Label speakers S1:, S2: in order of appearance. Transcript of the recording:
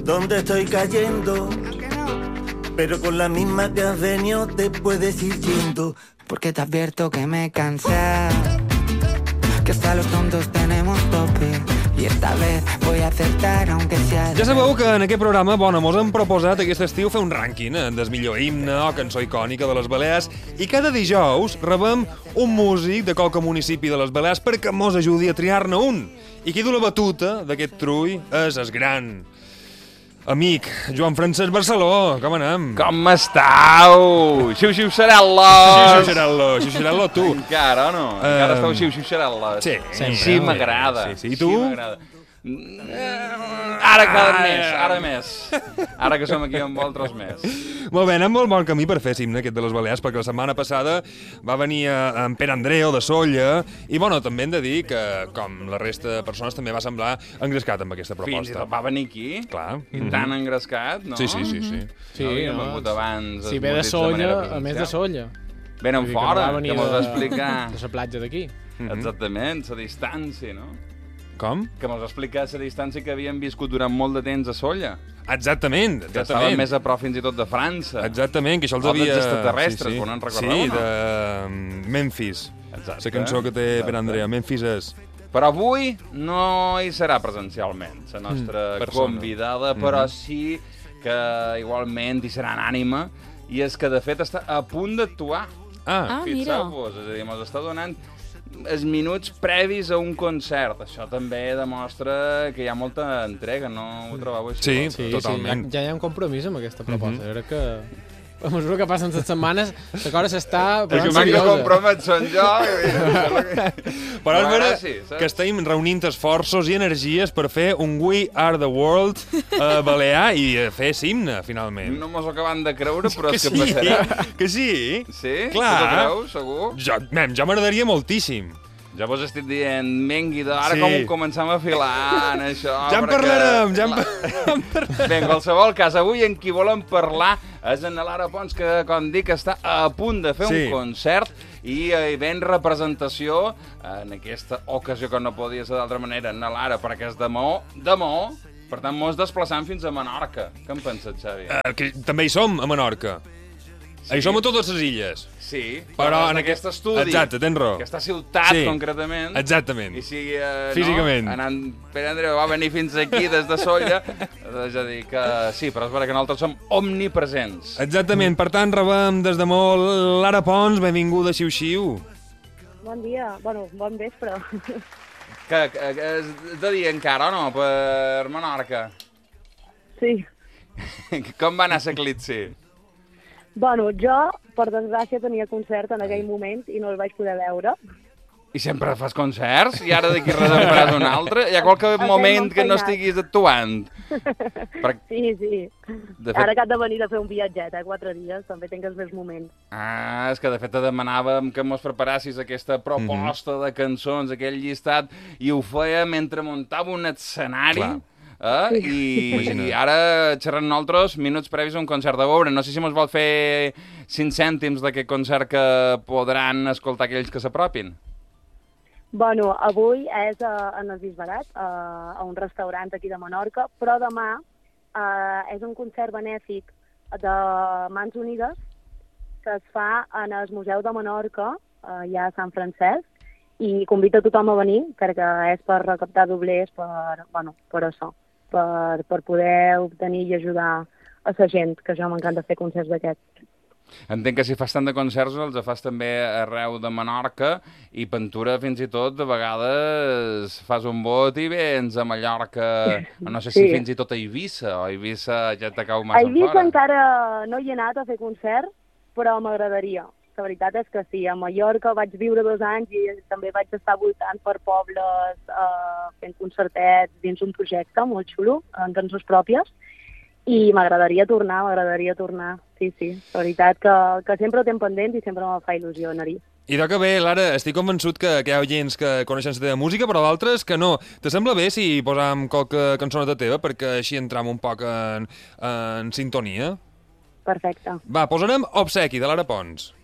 S1: dónde estoy cayendo, pero con la misma que has venido te puedes ir yendo.
S2: Porque te advierto que me cansé, que hasta los tontos tenemos tope, i esta vez voy a acertar aunque sea...
S3: Ja sabeu que en aquest programa, mos hem proposat aquest estiu fer un rànquing del millor himne o cançó icònica de les Balears, i cada dijous rebem un músic de qualque municipi de les Balears perquè mos ajudi a triar-ne un. I qui du la batuta d'aquest trull és el gran amic Joan Francesc Barceló. Com anem?
S4: Com estàu?
S3: Xiu-xiu-xarel·lo!
S4: Xiu-xiu-xarel·lo!
S3: Xiu-xiu-xarel·lo, tu.
S4: Encara, o no? Encara estàu xiu-xiu-xarel·lo?
S3: Sí.
S4: Sí, m'agrada.
S3: Sí, sí. I tu?
S4: Sí, m'agrada. Ara cada més, ara més. Ara que som aquí amb altres més.
S3: Molt bé, anem molt bon camí per fer himne aquest de les Balears, perquè la setmana passada va venir en Pere Andreu de Sóller, i bueno, també hem de dir que, com la resta de persones, també va semblar engrescat amb aquesta proposta.
S4: Fins i tot va venir aquí,
S3: clar.
S4: I tan engrescat, no?
S3: Sí.
S5: Sí,
S4: no? Hem abans,
S5: si ve de Sóller, a més de Sóller.
S4: Venen fora, que mos va explicar...
S5: De la platja d'aquí.
S4: Exactament, la distància, no?
S3: Com?
S4: Que mos va explicar la distància que havien viscut durant molt de temps a Sóller.
S3: Exactament.
S4: Que estaven més a prop fins i tot de França.
S3: Exactament, que això els havia...
S4: O dels extraterrestres, quan en recordeu,
S3: no? Sí, de Memphis.
S4: Exacte.
S3: La cançó que té Per Andrea, Memphis és...
S4: Però avui no hi serà presencialment, la nostra convidada, però sí que igualment hi serà en ànima, i és que de fet està a punt d'actuar.
S3: Ah,
S6: mira.
S4: Fixeu-vos, és a dir, ens està donant els minuts previs a un concert. Això també demostra que hi ha molta entrega, no ho trobeu així?
S3: Sí, totalment.
S5: Ja hi ha un compromís amb aquesta proposta. Jo crec que a mesura que passen les setmanes la cosa s'està posant seriosa.
S4: El que compromet són jo.
S3: Però és vera que estem reunint esforços i energies per fer un We Are The World balear i fer himne, finalment.
S4: No mos ho acabem de creure, però és que passarà.
S3: Que sí?
S4: Sí?
S3: Clar.
S4: Tu t'ho creus, segur?
S3: Jo m'agradaria moltíssim.
S4: Ja vos estic dient, mengui, ara com ho començam a filar en això.
S3: Ja en parlarem,
S4: Bé, en qualsevol cas, avui en qui volem parlar és en Lara Pons, que, com dic, està a punt de fer un concert i ben representació en aquesta ocasió, que no podia ser d'altra manera, en Lara, perquè és de Maó, per tant, mos desplaçant fins a Menorca. Què en penses, Xavi?
S3: Que també hi som, a Menorca. Hi som a totes les illes.
S4: Sí, però en aquest estudi.
S3: Exacte, tens raó.
S4: Aquesta ciutat, concretament.
S3: Exactament.
S4: I si
S3: físicament.
S4: Pere Andreu va venir fins aquí des de Sóller, és a dir que sí, però és vera que nosaltres som omnipresents.
S3: Exactament, per tant, rebem des de molt Lara Pons, benvinguda, xiu-xiu.
S7: Bon dia, bueno, bon vespre.
S4: Que és de dia encara, o no, per Menorca?
S7: Sí.
S4: Com va anar l'eclipsi?
S7: Bueno, jo, per desgràcia, tenia concert en aquell moment i no el vaig poder veure.
S4: I sempre fas concerts? I ara d'aquí res en faràs un altre? Hi ha qualque moment que no estiguis actuant?
S7: Sí. Ara que has de venir a fer un viatget, 4 dies, també tinc els meus moments.
S4: Ah, és que de fet te demanàvem que mos preparassis aquesta proposta de cançons, aquell llistat, i ho feia mentre muntava un escenari. I ara xerrant nosaltres, minuts previs a un concert de veure. No sé si mos vol fer 5 cèntims d'aquest concert que podran escoltar aquells que s'apropin.
S7: Bueno, avui és en el Bisbarat, a un restaurant aquí de Menorca, però demà és un concert benèfic de Mans Unides que es fa en el Museu de Menorca, allà a Sant Francesc, i convida tothom a venir, perquè és per recaptar doblers per això, per poder obtenir i ajudar a la gent, que jo m'encanta fer concerts d'aquests.
S4: Entenc que si fas tant de concerts els fas també arreu de Menorca i pintura fins i tot, de vegades fas un bot i vens a Mallorca, no sé si fins i tot a Eivissa, o a Eivissa ja te cau massa fora.
S7: A Eivissa encara no hi he anat a fer concert, però m'agradaria. La veritat és que sí, a Mallorca vaig viure 2 anys i també vaig estar voltant per pobles fent concertets dins un projecte molt xulo, en cançons pròpies, i m'agradaria tornar, sí. La veritat que sempre ho tinc pendent i sempre me fa il·lusió anar-hi.
S3: I que bé, Lara, estic convençut que hi ha oients que coneixen la teva música, però d'altres que no. Te sembla bé si posam qualque cançoneta teva perquè així entram un poc en sintonia?
S7: Perfecte.
S3: Va, posarem Obsequi, de Lara Pons.